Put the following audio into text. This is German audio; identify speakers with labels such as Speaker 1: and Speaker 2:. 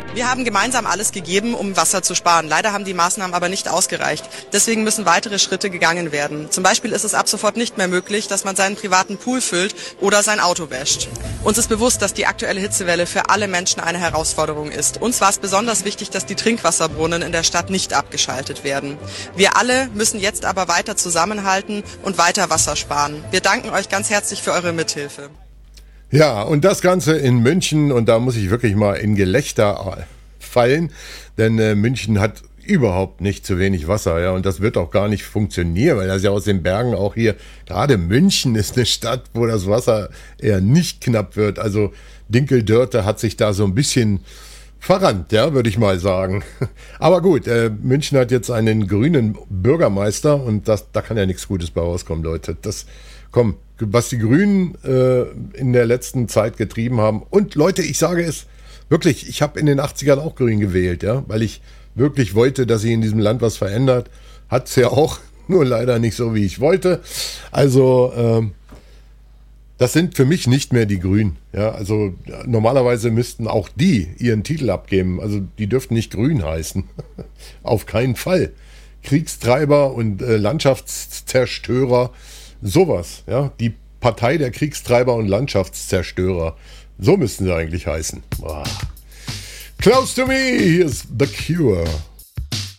Speaker 1: Wir haben gemeinsam alles gegeben, um Wasser zu sparen. Leider haben die Maßnahmen aber nicht ausgereicht. Deswegen müssen weitere Schritte gegangen werden. Zum Beispiel ist es ab sofort nicht mehr möglich, dass man seinen privaten Pool füllt oder sein Auto wäscht. Uns ist bewusst, dass die aktuelle Hitzewelle für alle Menschen eine Herausforderung ist. Uns war es besonders wichtig, dass die Trinkwasserbrunnen in der Stadt nicht abgeschaltet werden. Wir alle müssen jetzt aber weiter zusammenhalten und weiter Wasser sparen. Wir danken euch ganz herzlich für eure Mithilfe.
Speaker 2: Ja, und das Ganze in München, und da muss ich wirklich mal in Gelächter fallen, denn München hat überhaupt nicht zu wenig Wasser, ja, und das wird auch gar nicht funktionieren, weil das ja aus den Bergen auch hier, gerade München ist eine Stadt, wo das Wasser eher nicht knapp wird, also Dinkel-Dörte hat sich da so ein bisschen verrannt, ja, würde ich mal sagen. Aber gut, München hat jetzt einen grünen Bürgermeister und da kann ja nichts Gutes bei rauskommen, Leute. Was die Grünen in der letzten Zeit getrieben haben. Und Leute, ich sage es wirklich, ich habe in den 80ern auch Grün gewählt, ja, weil ich wirklich wollte, dass sich in diesem Land was verändert. Hat's ja auch, nur leider nicht so, wie ich wollte. Also, das sind für mich nicht mehr die Grünen. Ja, also normalerweise müssten auch die ihren Titel abgeben. Also die dürften nicht Grün heißen. Auf keinen Fall. Kriegstreiber und Landschaftszerstörer. Sowas, ja, die Partei der Kriegstreiber und Landschaftszerstörer. So müssten sie eigentlich heißen. Boah. Close to me, here's The Cure.